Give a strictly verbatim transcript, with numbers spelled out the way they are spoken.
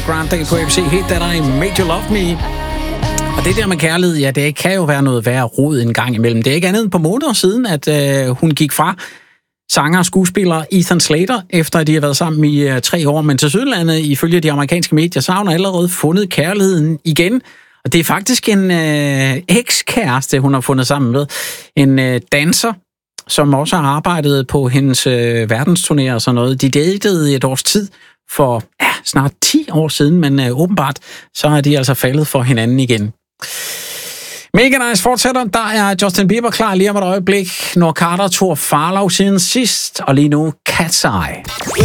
Grande på A B C Hit, der er I Made You Love Me. Og det der med kærlighed, ja, det kan jo være noget værre rod en gang imellem. Det er ikke andet end på måneder siden, at øh, hun gik fra sanger og skuespiller Ethan Slater, efter at de har været sammen i øh, tre år. Men til Sydlandet, ifølge de amerikanske medier, så har hun allerede fundet kærligheden igen. Og det er faktisk en øh, ekskæreste, hun har fundet sammen med. En øh, danser, som også har arbejdet på hendes øh, verdensturnéer og sådan noget. De datede i et års tid for ja, snart ti år siden, men øh, åbenbart så har de altså faldet for hinanden igen. Mega nice fortsætter. Der er Justin Bieber klar lige om et øjeblik. Når Carter tog Farlow siden sidst, og lige nu Cat's Eye.